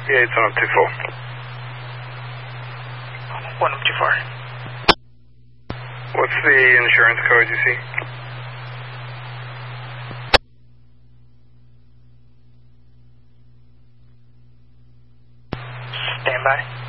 Yeah, it's on up too full. 1 up too far. What's the insurance code you see? Stand by.